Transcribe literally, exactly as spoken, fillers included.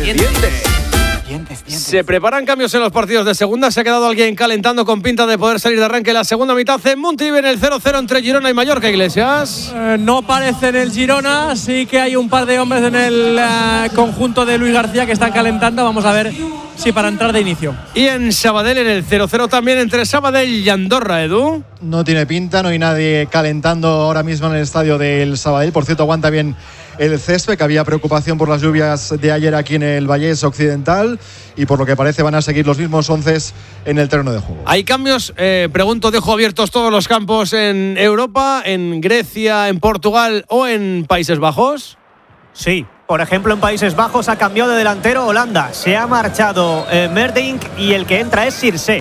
dientes. Dientes, dientes. Se preparan cambios en los partidos de segunda. Se ha quedado alguien calentando con pinta de poder salir de arranque la segunda mitad. En Montilivi en el cero cero entre Girona y Mallorca, Iglesias. Eh, no parece en el Girona. Sí que hay un par de hombres en el eh, conjunto de Luis García que están calentando. Vamos a ver si para entrar de inicio. Y en Sabadell en el cero cero también entre Sabadell y Andorra, Edu. No tiene pinta, no hay nadie calentando ahora mismo en el estadio del Sabadell. Por cierto, aguanta bien el césped, que había preocupación por las lluvias de ayer aquí en el Vallés Occidental, y por lo que parece van a seguir los mismos once en el terreno de juego. ¿Hay cambios? Eh, pregunto, dejo abiertos todos los campos en Europa, en Grecia, en Portugal o en Países Bajos. Sí, por ejemplo en Países Bajos ha cambiado de delantero Holanda. Se ha marchado eh, Merdink y el que entra es Circe.